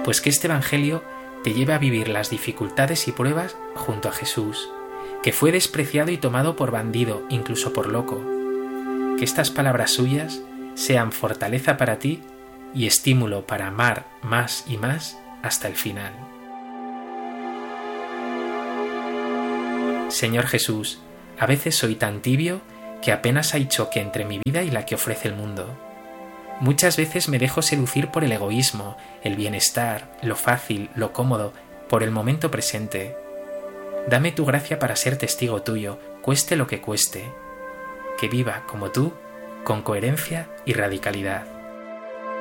Pues que este Evangelio te lleve a vivir las dificultades y pruebas junto a Jesús, que fue despreciado y tomado por bandido, incluso por loco. Que estas palabras suyas sean fortaleza para ti y estímulo para amar más y más hasta el final. Señor Jesús, a veces soy tan tibio que apenas hay choque entre mi vida y la que ofrece el mundo. Muchas veces me dejo seducir por el egoísmo, el bienestar, lo fácil, lo cómodo, por el momento presente. Dame tu gracia para ser testigo tuyo, cueste lo que cueste. Que viva, como tú, con coherencia y radicalidad.